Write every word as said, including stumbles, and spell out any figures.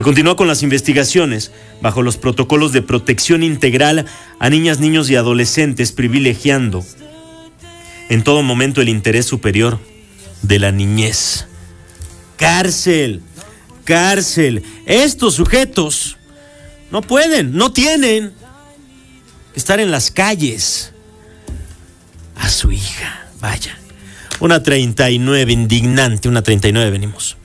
Continúa con las investigaciones bajo los protocolos de protección integral a niñas, niños y adolescentes, privilegiando en todo momento el interés superior de la niñez. Cárcel, cárcel. Estos sujetos no pueden, no tienen que estar en las calles. A su hija, vaya. Una treinta y nueve, indignante, una treinta y nueve venimos.